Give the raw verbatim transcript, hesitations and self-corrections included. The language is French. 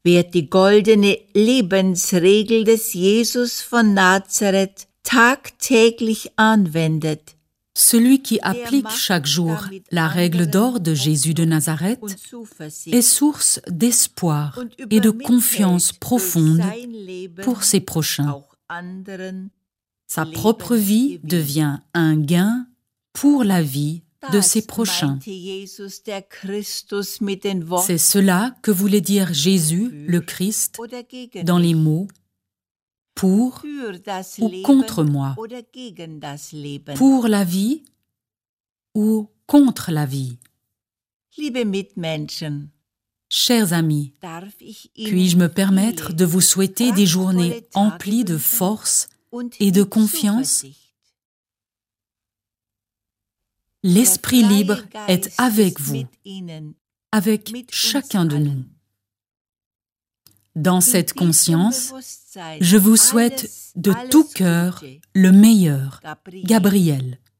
Wer die goldene Lebensregel des Jesus von Nazareth tagtäglich anwendet, Celui qui applique chaque jour la règle d'or de Jésus de Nazareth est source d'espoir et de confiance profonde pour ses prochains. Sa propre vie devient un gain pour la vie de ses prochains. C'est cela que voulait dire Jésus, le Christ, dans les mots « pour » ou « contre moi », pour la vie ou contre la vie. Chers amis, puis-je me permettre de vous souhaiter des journées emplies de force et de confiance? L'Esprit libre est avec vous, avec chacun de nous. Dans cette conscience, je vous souhaite de tout cœur le meilleur, Gabriel.